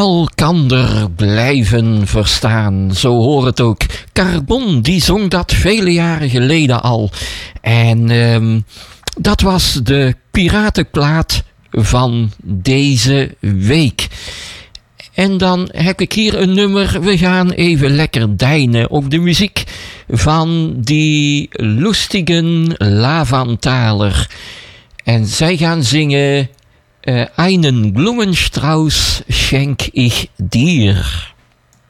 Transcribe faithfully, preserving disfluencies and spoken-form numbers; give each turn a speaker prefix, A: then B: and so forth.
A: elkander blijven verstaan. Zo hoort het ook. Carbon, die zong dat vele jaren geleden al. En um, dat was de piratenplaat van deze week. En dan heb ik hier een nummer. We gaan even lekker deinen op de muziek van die lustigen Lavantaler. En zij gaan zingen uh, Einen Blumenstrauß schenk ich dir.